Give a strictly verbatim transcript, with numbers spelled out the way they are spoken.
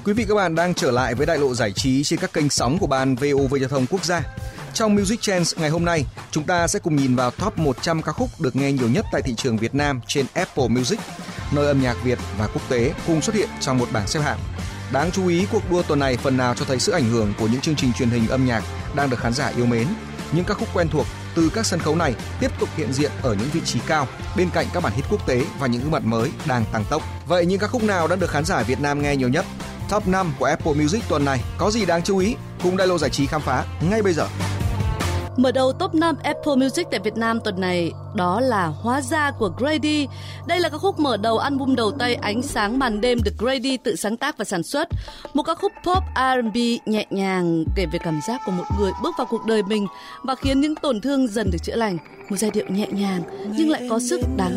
quý vị các bạn đang trở lại với đại lộ giải trí trên các kênh sóng của Ban vê o vê Giao thông Quốc gia. Trong Music Trends ngày hôm nay, chúng ta sẽ cùng nhìn vào top một trăm ca khúc được nghe nhiều nhất tại thị trường Việt Nam trên Apple Music, nơi âm nhạc Việt và quốc tế cùng xuất hiện trong một bảng xếp hạng. Đáng chú ý, cuộc đua tuần này phần nào cho thấy sự ảnh hưởng của những chương trình truyền hình âm nhạc đang được khán giả yêu mến. Những ca khúc quen thuộc từ các sân khấu này tiếp tục hiện diện ở những vị trí cao bên cạnh các bản hit quốc tế và những gương mặt mới đang tăng tốc. Vậy những ca khúc nào đã được khán giả Việt Nam nghe nhiều nhất? Top năm của Apple Music tuần này có gì đáng chú ý? Cùng đại lộ giải trí khám phá ngay bây giờ. Mở đầu top năm Apple Music tại Việt Nam tuần này đó là Hóa Ra của Grady. Đây là ca khúc mở đầu album đầu tay Ánh Sáng Màn Đêm được Grady tự sáng tác và sản xuất. Một ca khúc pop R and B nhẹ nhàng kể về cảm giác của một người bước vào cuộc đời mình và khiến những tổn thương dần được chữa lành. Một giai điệu nhẹ nhàng nhưng lại có sức đáng